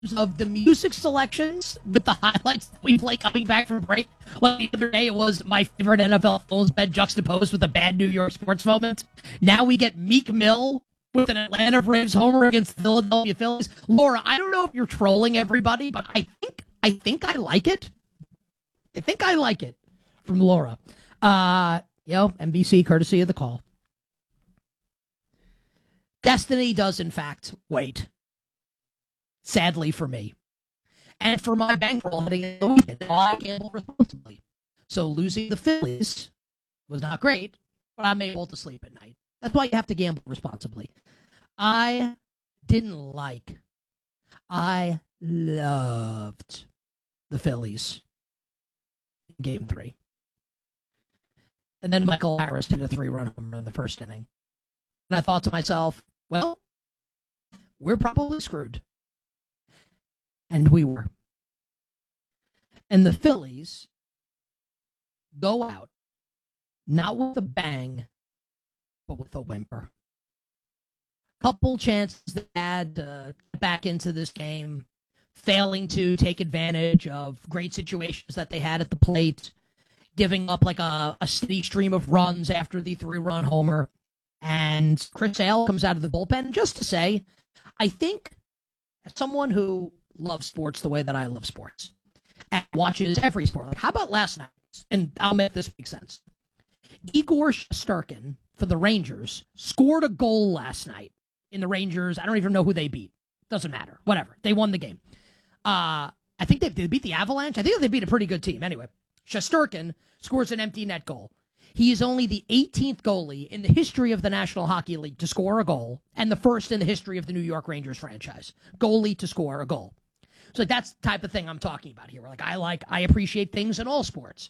of the music selections with the highlights that we play coming back from break. Like the other day, it was my favorite NFL Phones bed juxtaposed with a bad New York sports moment. Now we get Meek Mill with an Atlanta Braves homer against the Philadelphia Phillies. Laura, I don't know if you're trolling everybody, but I think I like it. I think I like it from Laura. NBC, courtesy of the call. Destiny does, in fact, wait. Sadly for me. And for my bankroll heading into the weekend, I gamble responsibly. So losing the Phillies was not great, but I'm able to sleep at night. That's why you have to gamble responsibly. I loved the Phillies in Game 3. And then Michael Harris hit a 3-run homer in the first inning. And I thought to myself, well, we're probably screwed. And we were. And the Phillies go out, not with a bang, but with a whimper. Couple chances they had to get back into this game, failing to take advantage of great situations that they had at the plate, giving up like a steady stream of runs after the 3-run homer. And Chris Sale comes out of the bullpen just to say, I think as someone who loves sports the way that I love sports and watches every sport, like how about last night? And I'll make this make sense. Igor Shesterkin for the Rangers scored a goal last night in the Rangers. I don't even know who they beat. Doesn't matter. Whatever. They won the game. I think they beat the Avalanche. I think they beat a pretty good team. Anyway, Shesterkin scores an empty net goal. He is only the 18th goalie in the history of the National Hockey League to score a goal and the first in the history of the New York Rangers franchise. Goalie to score a goal. So that's the type of thing I'm talking about here. I appreciate things in all sports.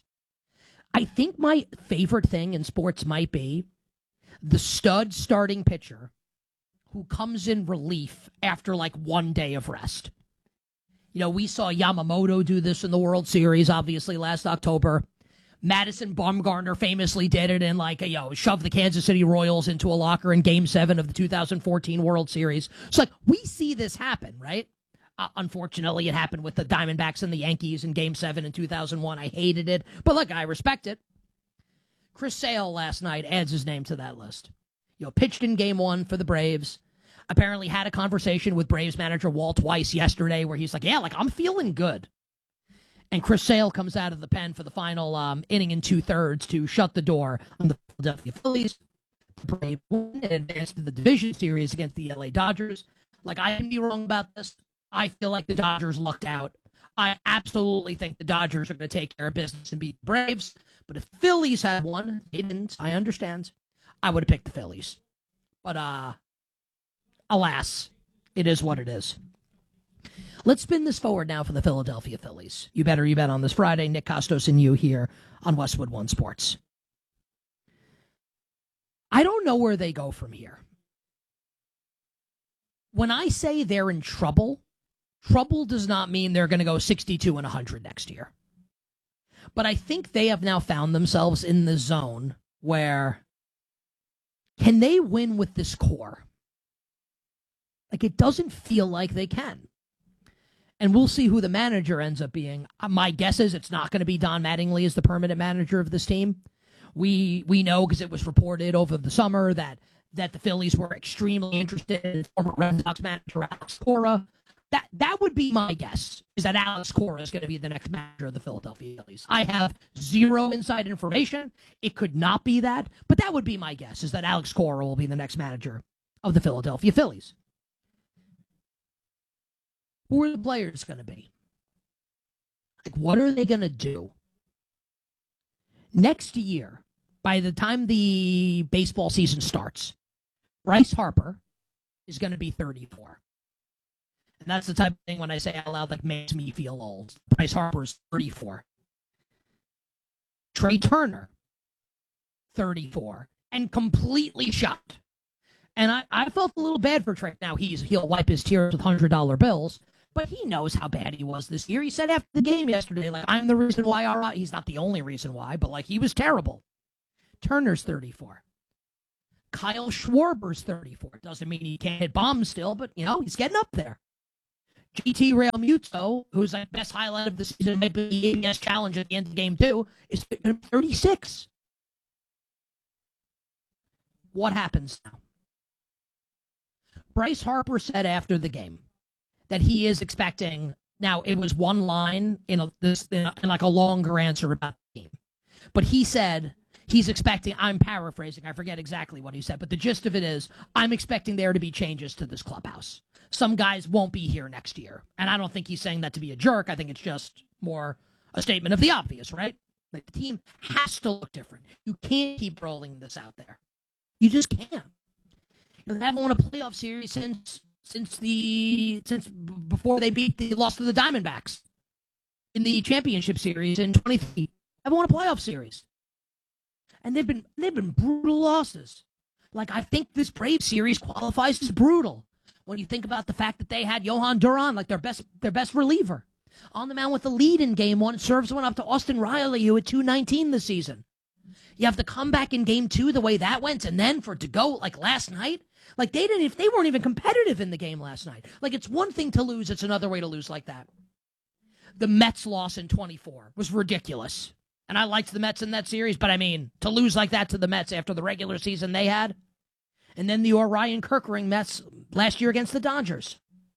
I think my favorite thing in sports might be the stud starting pitcher who comes in relief after like one day of rest. You know, we saw Yamamoto do this in the World Series, obviously, last October. Madison Bumgarner famously did it and shoved the Kansas City Royals into a locker in Game 7 of the 2014 World Series. So, we see this happen, right? Unfortunately, it happened with the Diamondbacks and the Yankees in Game 7 in 2001. I hated it, but I respect it. Chris Sale last night adds his name to that list. Pitched in Game 1 for the Braves. Apparently had a conversation with Braves manager Walt Weiss yesterday where he's like, I'm feeling good. And Chris Sale comes out of the pen for the final inning in 2/3 to shut the door on the Philadelphia Phillies. The Braves won and advanced to the division series against the LA Dodgers. I can be wrong about this. I feel like the Dodgers lucked out. I absolutely think the Dodgers are going to take care of business and beat the Braves. But if Phillies had won, they didn't, I understand, I would have picked the Phillies. But alas, it is what it is. Let's spin this forward now for the Philadelphia Phillies. You better you bet on this Friday. Nick Costos and you here on Westwood One Sports. I don't know where they go from here. When I say they're in trouble, trouble does not mean they're going to go 62-100 next year. But I think they have now found themselves in the zone where can they win with this core? It doesn't feel like they can. And we'll see who the manager ends up being. My guess is it's not going to be Don Mattingly as the permanent manager of this team. We know because it was reported over the summer that the Phillies were extremely interested in former Red Sox manager Alex Cora. That would be my guess, is that Alex Cora is going to be the next manager of the Philadelphia Phillies. I have zero inside information. It could not be that, but that would be my guess, is that Alex Cora will be the next manager of the Philadelphia Phillies. Who are the players going to be? What are they going to do? Next year, by the time the baseball season starts, Bryce Harper is going to be 34. And that's the type of thing when I say out loud makes me feel old. Bryce Harper is 34. Trey Turner, 34. And completely shot. And I felt a little bad for Trey. Now he'll wipe his tears with $100 bills. But he knows how bad he was this year. He said after the game yesterday, I'm the reason why he's not the only reason why, but he was terrible. Turner's 34. Kyle Schwarber's 34. Doesn't mean he can't hit bombs still, but he's getting up there. GT Real Muto, who's like best highlight of the season, might be the ABS challenge at the end of game 2, is 36. What happens now? Bryce Harper said after the game that he is expecting. Now, it was one line in like a longer answer about the game. But he said he's expecting, I'm paraphrasing, I forget exactly what he said, but the gist of it is, I'm expecting there to be changes to this clubhouse. Some guys won't be here next year. And I don't think he's saying that to be a jerk. I think it's just more a statement of the obvious, right? Like, the team has to look different. You can't keep rolling this out there. You just can't. They haven't won a playoff series since before they lost to the Diamondbacks in the championship series in 23. Haven't won a playoff series, and they've been brutal losses. Like, I think this Braves series qualifies as brutal when you think about the fact that they had Johan Duran, like their best reliever, on the mound with the lead in game 1. Serves one up to Austin Riley, who had 219 this season. You have to come back in game 2 the way that went, and then for it to go like last night. Like, they weren't even competitive in the game last night. Like, it's one thing to lose, it's another way to lose like that. The Mets loss in 24 was ridiculous. And I liked the Mets in that series, but I mean, to lose like that to the Mets after the regular season they had. And then the Orion Kerkering Mets last year against the Dodgers.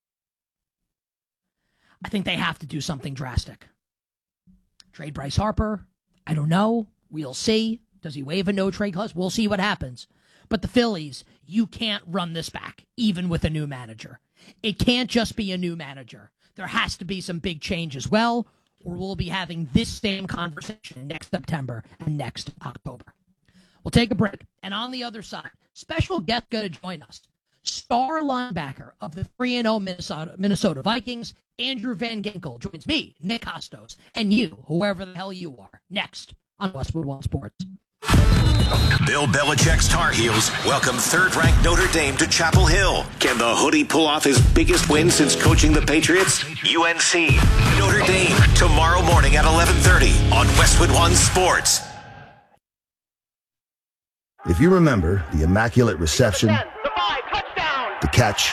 I think they have to do something drastic. Trade Bryce Harper? I don't know. We'll see. Does he waive a no-trade clause? We'll see what happens. But the Phillies, you can't run this back, even with a new manager. It can't just be a new manager. There has to be some big change as well, or we'll be having this same conversation next September and next October. We'll take a break. And on the other side, special guest going to join us. Star linebacker of the 3-0 Minnesota Vikings, Andrew Van Ginkel, joins me, Nick Costos, and you, whoever the hell you are, next on Westwood One Sports. Bill Belichick's Tar Heels welcome third-ranked Notre Dame to Chapel Hill. Can the hoodie pull off his biggest win since coaching the Patriots? UNC, Notre Dame, tomorrow morning at 11:30 on Westwood One Sports. If you remember the immaculate reception, the catch,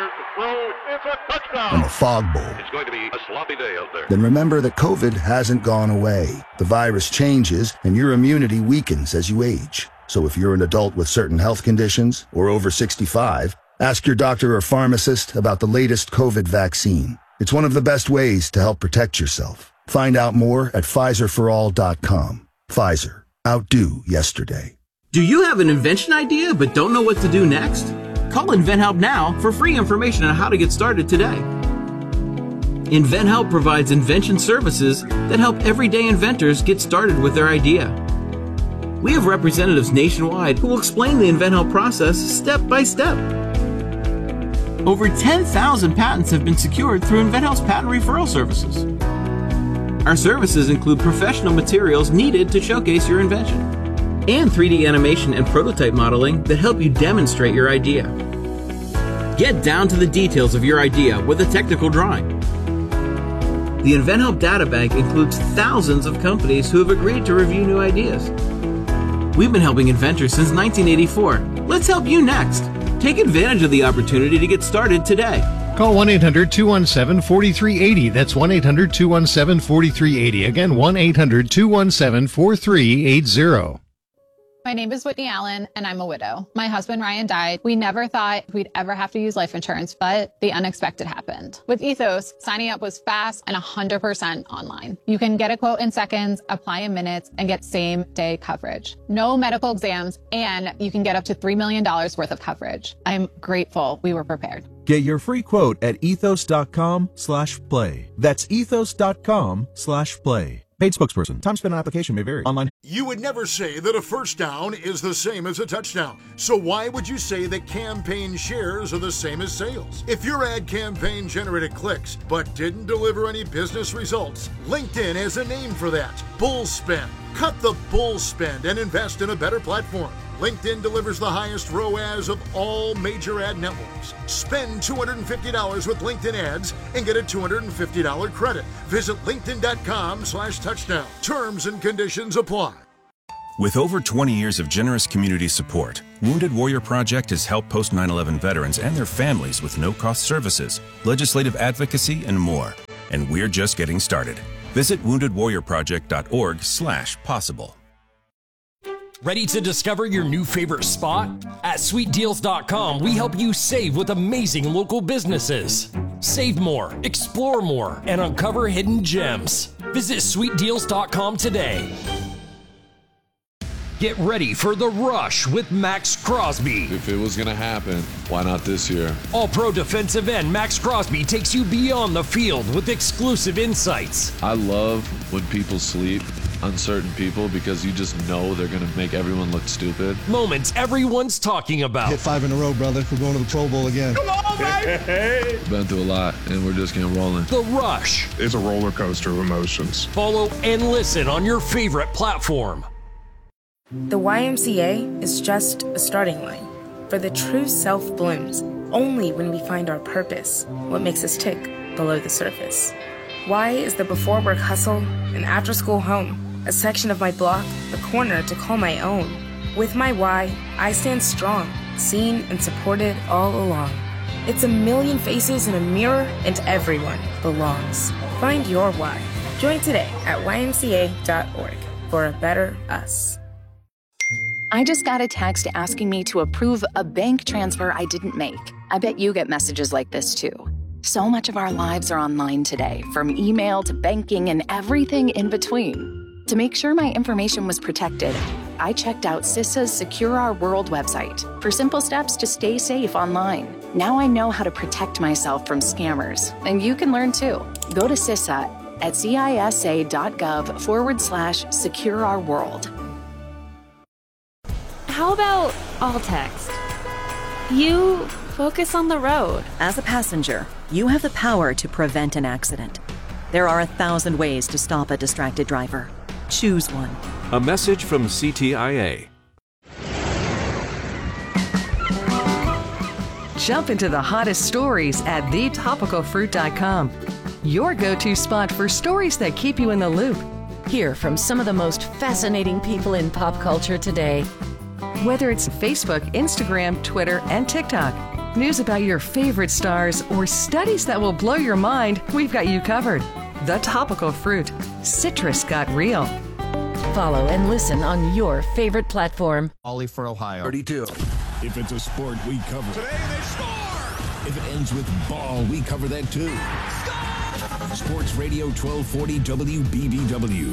and the fog bowl, it's going to be a sloppy day out there. Then remember that COVID hasn't gone away. The virus changes and your immunity weakens as you age. So if you're an adult with certain health conditions or over 65, ask your doctor or pharmacist about the latest COVID vaccine. It's one of the best ways to help protect yourself. Find out more at PfizerForAll.com. Pfizer. Outdo yesterday. Do you have an invention idea but don't know what to do next? Call InventHelp now for free information on how to get started today. InventHelp provides invention services that help everyday inventors get started with their idea. We have representatives nationwide who will explain the InventHelp process step by step. Over 10,000 patents have been secured through InventHelp's patent referral services. Our services include professional materials needed to showcase your invention, and 3D animation and prototype modeling that help you demonstrate your idea. Get down to the details of your idea with a technical drawing. The InventHelp Databank includes thousands of companies who have agreed to review new ideas. We've been helping inventors since 1984. Let's help you next. Take advantage of the opportunity to get started today. Call 1-800-217-4380. That's 1-800-217-4380. Again, 1-800-217-4380. My name is Whitney Allen, and I'm a widow. My husband, Ryan, died. We never thought we'd ever have to use life insurance, but the unexpected happened. With Ethos, signing up was fast and 100% online. You can get a quote in seconds, apply in minutes, and get same-day coverage. No medical exams, and you can get up to $3 million worth of coverage. I'm grateful we were prepared. Get your free quote at ethos.com/play. That's ethos.com/play. Paid spokesperson. Time spent on application may vary. Online. You would never say that a first down is the same as a touchdown. So why would you say that campaign shares are the same as sales? If your ad campaign generated clicks but didn't deliver any business results, LinkedIn has a name for that. Bull spend. Cut the bull spend and invest in a better platform. LinkedIn delivers the highest ROAS of all major ad networks. Spend $250 with LinkedIn ads and get a $250 credit. Visit linkedin.com/touchdown. Terms and conditions apply. With over 20 years of generous community support, Wounded Warrior Project has helped post 9/11 veterans and their families with no-cost services, legislative advocacy, and more. And we're just getting started. Visit woundedwarriorproject.org/possible. Ready to discover your new favorite spot? At sweetdeals.com, we help you save with amazing local businesses. Save more, explore more, and uncover hidden gems. Visit sweetdeals.com today. Get ready for the rush with Max Crosby. If it was going to happen, why not this year? All-pro defensive end Max Crosby takes you beyond the field with exclusive insights. I love when people sleep, uncertain people, because you just know they're going to make everyone look stupid. Moments everyone's talking about. Hit 5 in a row, brother. We're going to the Pro Bowl again. Come on, baby! Been through a lot, and we're just getting rolling. The Rush. It's a roller coaster of emotions. Follow and listen on your favorite platform. The YMCA is just a starting line, for the true self blooms only when we find our purpose, what makes us tick below the surface. Y is the before work hustle, an after school home, a section of my block, a corner to call my own. With my Y, I stand strong, seen and supported all along. It's a million faces in a mirror, and everyone belongs. Find your Y. Join today at ymca.org for a better us. I just got a text asking me to approve a bank transfer I didn't make. I bet you get messages like this too. So much of our lives are online today, from email to banking and everything in between. To make sure my information was protected, I checked out CISA's Secure Our World website for simple steps to stay safe online. Now I know how to protect myself from scammers, and you can learn too. Go to CISA at cisa.gov/Secure Our World. How about all text? You focus on the road. As a passenger, you have the power to prevent an accident. There are 1,000 ways to stop a distracted driver. Choose one. A message from CTIA. Jump into the hottest stories at thetopicalfruit.com. Your go-to spot for stories that keep you in the loop. Hear from some of the most fascinating people in pop culture today. Whether it's Facebook, Instagram, Twitter, and TikTok, news about your favorite stars, or studies that will blow your mind, we've got you covered. The Topical Fruit. Citrus got real. Follow and listen on your favorite platform. Ollie for Ohio. 32. If it's a sport, we cover it. Today they score! If it ends with ball, we cover that too. Score! Sports Radio 1240 WBBW.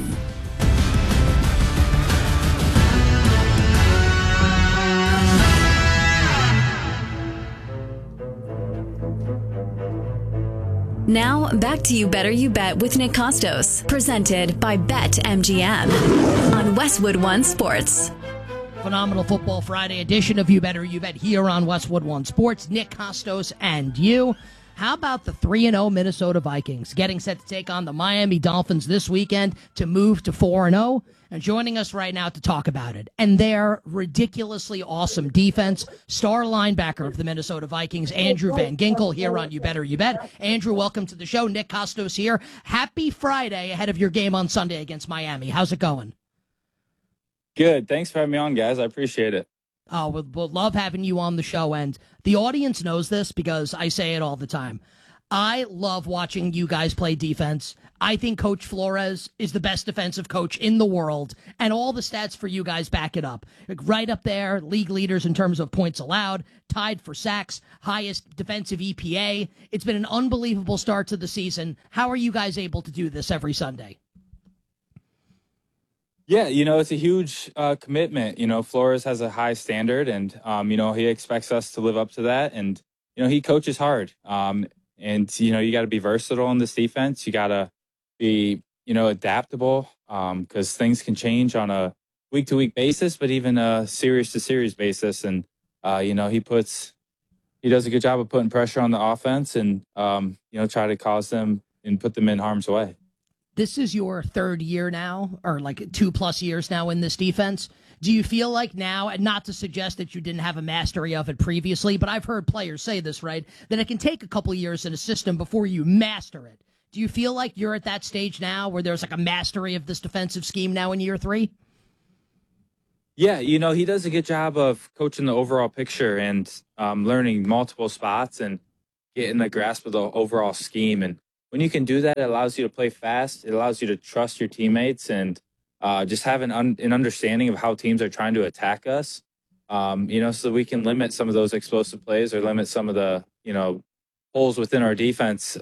Now, back to You Better You Bet with Nick Costos, presented by BetMGM on Westwood One Sports. Phenomenal Football Friday edition of You Better You Bet here on Westwood One Sports. Nick Costos and you. How about the 3-0 Minnesota Vikings getting set to take on the Miami Dolphins this weekend to move to 4-0? And joining us right now to talk about it and their ridiculously awesome defense, star linebacker of the Minnesota Vikings, Andrew Van Ginkel, here on You Better You Bet. Andrew, welcome to the show. Nick Costos here. Happy Friday ahead of your game on Sunday against Miami. How's it going? Good. Thanks for having me on, guys. I appreciate it. Oh, we'll love having you on the show, and the audience knows this because I say it all the time. I love watching you guys play defense. I think Coach Flores is the best defensive coach in the world, and all the stats for you guys back it up. Like right up there, league leaders in terms of points allowed, tied for sacks, highest defensive EPA. It's been an unbelievable start to the season. How are you guys able to do this every Sunday? Yeah, it's a huge commitment. Flores has a high standard, and, he expects us to live up to that. And, he coaches hard. And, you got to be versatile in this defense. You got to be, adaptable because things can change on a week-to-week basis, but even a series-to-series basis. And, he does a good job of putting pressure on the offense and, try to cause them and put them in harm's way. This is your third year now, or like 2+ years now in this defense. Do you feel like now, and not to suggest that you didn't have a mastery of it previously, but I've heard players say this, right, that it can take a couple years in a system before you master it. Do you feel like you're at that stage now where there's like a mastery of this defensive scheme now in year 3? Yeah, he does a good job of coaching the overall picture and learning multiple spots and getting a grasp of the overall scheme. And when you can do that, it allows you to play fast. It allows you to trust your teammates and just have an understanding of how teams are trying to attack us. So we can limit some of those explosive plays or limit some of the, holes within our defense.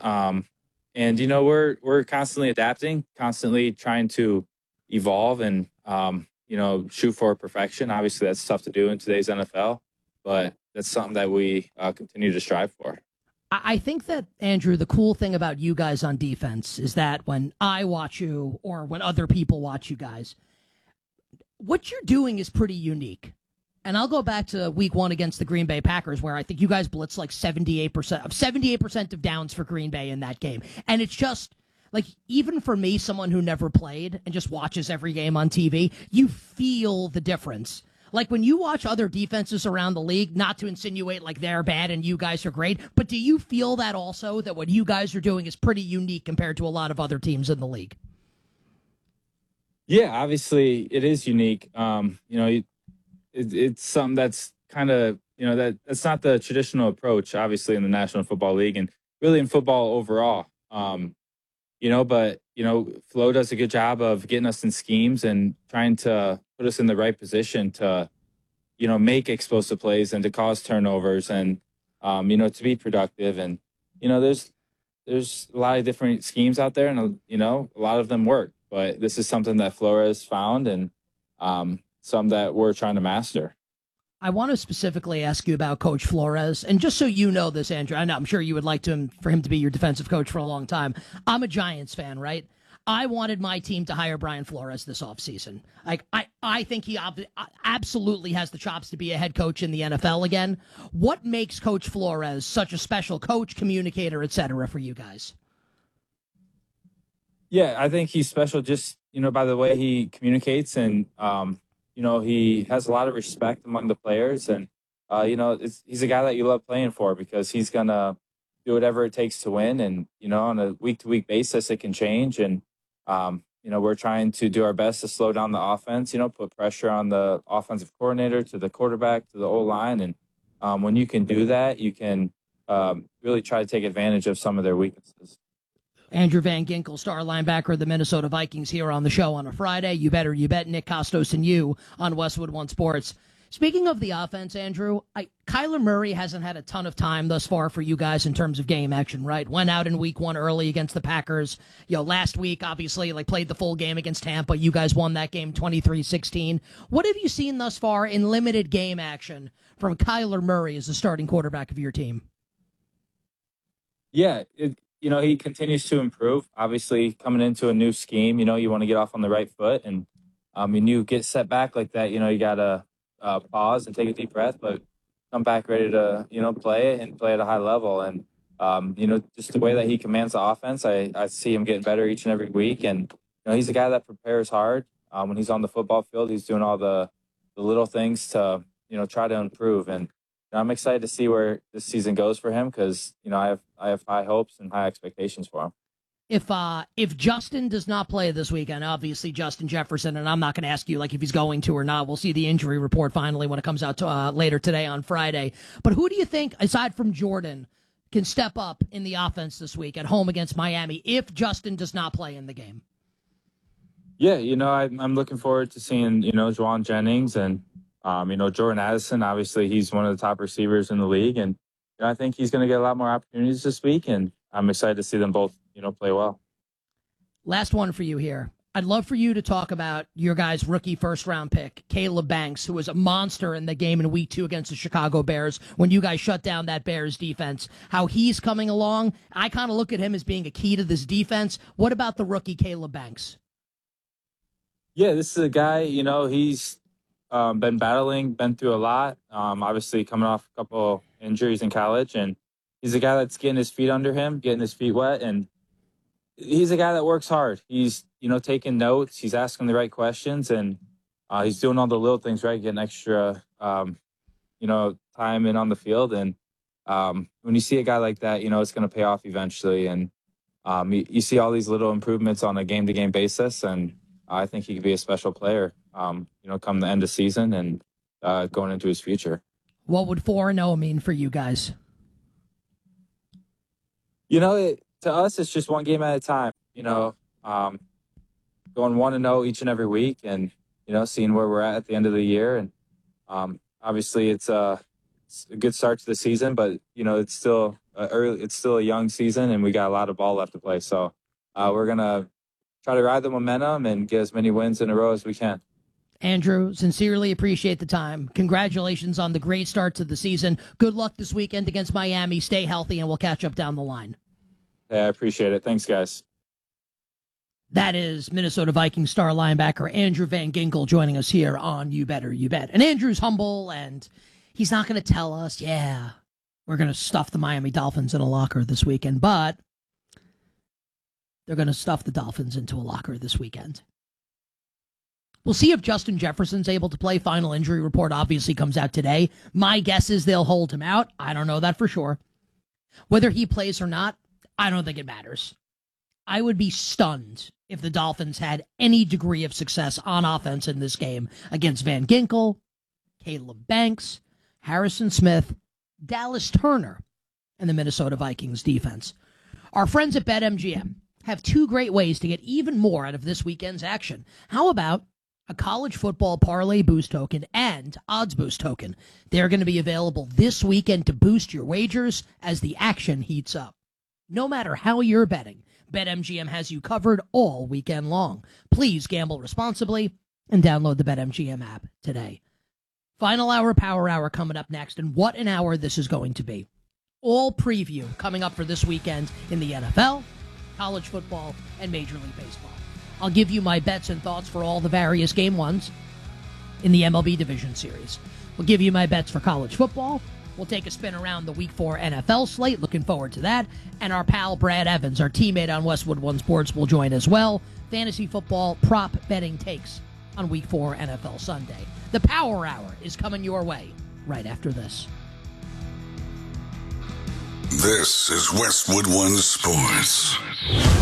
We're constantly adapting, constantly trying to evolve and, shoot for perfection. Obviously, that's tough to do in today's NFL, but that's something that we continue to strive for. I think that, Andrew, the cool thing about you guys on defense is that when I watch you or when other people watch you guys, what you're doing is pretty unique. And I'll go back to week 1 against the Green Bay Packers, where I think you guys blitzed like 78% of downs for Green Bay in that game. And it's just like, even for me, someone who never played and just watches every game on TV, you feel the difference. Like when you watch other defenses around the league, not to insinuate like they're bad and you guys are great, but do you feel that also, that what you guys are doing is pretty unique compared to a lot of other teams in the league? Yeah, obviously it is unique. It's something that's kind of, that's not the traditional approach, obviously, in the National Football League and really in football overall. But Flo does a good job of getting us in schemes and trying to put us in the right position to, make explosive plays and to cause turnovers and, to be productive. And, there's a lot of different schemes out there and, a lot of them work. But this is something that Flores found and some that we're trying to master. I want to specifically ask you about Coach Flores. And just so you know this, Andrew, I'm sure you would like for him to be your defensive coach for a long time. I'm a Giants fan, right? I wanted my team to hire Brian Flores this offseason. Like, I think he absolutely has the chops to be a head coach in the NFL again. What makes Coach Flores such a special coach, communicator, et cetera, for you guys? Yeah, I think he's special just, by the way he communicates and, he has a lot of respect among the players. And, he's a guy that you love playing for because he's going to do whatever it takes to win. And, on a week-to-week basis, it can change. And, we're trying to do our best to slow down the offense, put pressure on the offensive coordinator, to the quarterback, to the O-line. And when you can do that, you can really try to take advantage of some of their weaknesses. Andrew Van Ginkel, star linebacker of the Minnesota Vikings, here on the show on a Friday. You better, you bet. Nick Costos and you on Westwood One Sports. Speaking of the offense, Andrew, Kyler Murray hasn't had a ton of time thus far for you guys in terms of game action, right? Went out in week 1 early against the Packers. Last week, obviously, played the full game against Tampa. You guys won that game 23-16. What have you seen thus far in limited game action from Kyler Murray as the starting quarterback of your team? Yeah, he continues to improve. Obviously, coming into a new scheme, you want to get off on the right foot. And when you get set back like that, you got to pause and take a deep breath, but come back ready to, play and play at a high level. And, just the way that he commands the offense, I see him getting better each and every week. And, he's a guy that prepares hard. When he's on the football field, he's doing all the little things to, try to improve. And I'm excited to see where this season goes for him because, I have high hopes and high expectations for him. If Justin does not play this weekend, obviously Justin Jefferson, and I'm not going to ask you if he's going to or not. We'll see the injury report finally when it comes out later today on Friday. But who do you think, aside from Jordan, can step up in the offense this week at home against Miami if Justin does not play in the game? Yeah, I'm looking forward to seeing, Juwan Jennings and, Jordan Addison. Obviously, he's one of the top receivers in the league. And I think he's going to get a lot more opportunities this week. And I'm excited to see them both, play well. Last one for you here. I'd love for you to talk about your guys' rookie first-round pick, Caleb Banks, who was a monster in the game in Week 2 against the Chicago Bears when you guys shut down that Bears defense. How he's coming along. I kind of look at him as being a key to this defense. What about the rookie Caleb Banks? Yeah, this is a guy, he's been through a lot. Obviously coming off a couple injuries in college, and he's a guy that's getting his feet under him, getting his feet wet, and he's a guy that works hard. He's, taking notes. He's asking the right questions, and he's doing all the little things right, getting extra, time in on the field. And when you see a guy like that, it's going to pay off eventually. And you see all these little improvements on a game-to-game basis, and I think he could be a special player, come the end of season and going into his future. What would 4-0 mean for you guys? To us, it's just one game at a time, going 1-0 each and every week and, seeing where we're at the end of the year. And obviously it's a good start to the season, but, it's still a young season and we got a lot of ball left to play. So we're going to try to ride the momentum and get as many wins in a row as we can. Andrew, sincerely appreciate the time. Congratulations on the great start to the season. Good luck this weekend against Miami. Stay healthy, and we'll catch up down the line. Yeah, I appreciate it. Thanks, guys. That is Minnesota Vikings star linebacker Andrew Van Ginkel joining us here on You Better You Bet. And Andrew's humble, and he's not going to tell us, we're going to stuff the Miami Dolphins in a locker this weekend, but they're going to stuff the Dolphins into a locker this weekend. We'll see if Justin Jefferson's able to play. Final injury report obviously comes out today. My guess is they'll hold him out. I don't know that for sure. Whether he plays or not, I don't think it matters. I would be stunned if the Dolphins had any degree of success on offense in this game against Van Ginkel, Caleb Banks, Harrison Smith, Dallas Turner, and the Minnesota Vikings defense. Our friends at BetMGM have two great ways to get even more out of this weekend's action. How about a college football parlay boost token and odds boost token? They're going to be available this weekend to boost your wagers as the action heats up. No matter how you're betting, BetMGM has you covered all weekend long. Please gamble responsibly and download the BetMGM app today. Final hour, Power Hour coming up next, and what an hour this is going to be. All preview coming up for this weekend in the NFL, college football, and Major League Baseball. I'll give you my bets and thoughts for all the various game ones in the MLB Division Series. We'll give you my bets for college football. We'll take a spin around the Week 4 NFL slate. Looking forward to that. And our pal Brad Evans, our teammate on Westwood One Sports, will join as well. Fantasy football prop betting takes on Week 4 NFL Sunday. The Power Hour is coming your way right after this. This is Westwood One Sports.